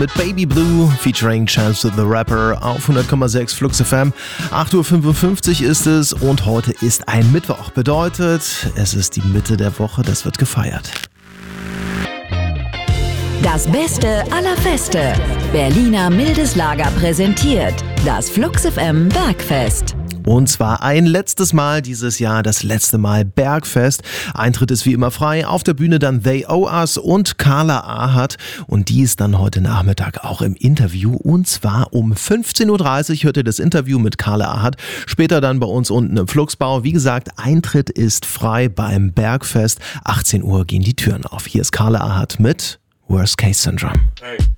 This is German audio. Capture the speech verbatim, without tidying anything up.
mit Baby Blue featuring Chance the Rapper auf hundert Komma sechs Flux F M. acht Uhr fünfundfünfzig ist es und heute ist ein Mittwoch. Bedeutet, es ist die Mitte der Woche, das wird gefeiert. Das Beste aller Feste. Berliner Mildes Lager präsentiert das Flux F M Bergfest. Und zwar ein letztes Mal dieses Jahr, das letzte Mal Bergfest. Eintritt ist wie immer frei. Auf der Bühne dann They Owe Us und Carla Ahat. Und die ist dann heute Nachmittag auch im Interview. Und zwar um fünfzehn Uhr dreißig hört ihr das Interview mit Carla Ahat. Später dann bei uns unten im Fluxbau. Wie gesagt, Eintritt ist frei beim Bergfest. achtzehn Uhr gehen die Türen auf. Hier ist Carla Ahat mit Worst Case Syndrome. Hey.